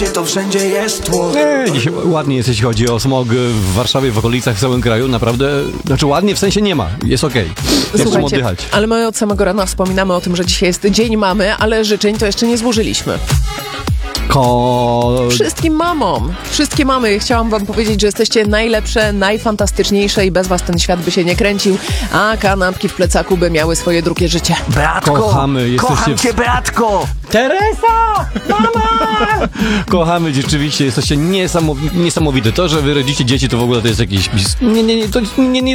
mieście to wszędzie jest tłok. Dzisiaj ładnie jest, jeśli chodzi o smog w Warszawie, w okolicach, w całym kraju. Naprawdę, znaczy ładnie w sensie nie ma. Jest okej. Jest czym oddychać. Ale my od samego rana wspominamy o tym, że dzisiaj jest Dzień Mamy, ale życzeń to jeszcze nie złożyliśmy. Wszystkim mamom. Wszystkie mamy. Chciałam wam powiedzieć, że jesteście najlepsze, najfantastyczniejsze i bez was ten świat by się nie kręcił, a kanapki w plecaku by miały swoje drugie życie. Beatko, Kochamy, kocham cię, Beatko! Teresa! Mama! Kochamy, rzeczywiście, jesteście niesamowite. To, że wy rodzicie dzieci, to w ogóle to jest jakiś... Nie